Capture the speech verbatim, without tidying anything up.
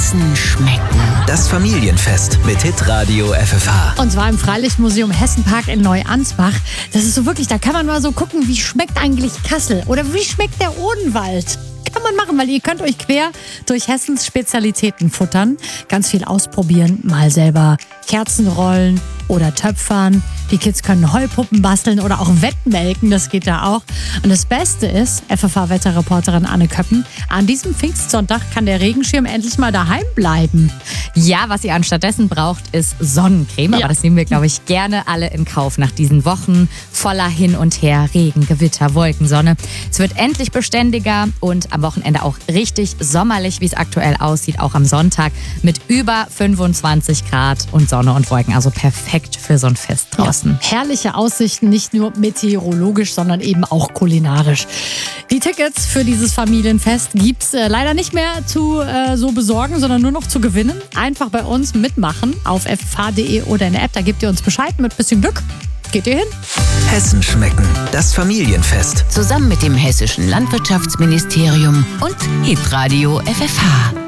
Hessen schmecken. Das Familienfest mit Hitradio F F H. Und zwar im Freilichtmuseum Hessenpark in Neuansbach. Das ist so wirklich, da kann man mal so gucken, wie schmeckt eigentlich Kassel oder wie schmeckt der Odenwald. Kann man machen, weil ihr könnt euch quer durch Hessens Spezialitäten futtern. Ganz viel ausprobieren, mal selber Kerzen rollen oder töpfern. Die Kids können Heulpuppen basteln oder auch Wettmelken, das geht da auch. Und das Beste ist, F F H-Wetterreporterin Anne Köppen, an diesem Pfingstsonntag kann der Regenschirm endlich mal daheim bleiben. Ja, was ihr anstattdessen braucht, ist Sonnencreme. Ja. Aber das nehmen wir, glaube ich, gerne alle in Kauf nach diesen Wochen voller Hin und Her, Regen, Gewitter, Wolkensonne. Es wird endlich beständiger und am Wochenende auch richtig sommerlich, wie es aktuell aussieht, auch am Sonntag mit über fünfundzwanzig Grad und Sonne und Wolken. Also perfekt für so ein Fest draußen. Ja, herrliche Aussichten, nicht nur meteorologisch, sondern eben auch kulinarisch. Die Tickets für dieses Familienfest gibt's äh, leider nicht mehr zu äh, so besorgen, sondern nur noch zu gewinnen. Einfach bei uns mitmachen auf f f h punkt d e oder in der App, da gebt ihr uns Bescheid. Mit bisschen Glück geht ihr hin. Hessen schmecken. Das Familienfest. Zusammen mit dem Hessischen Landwirtschaftsministerium und Hitradio F F H.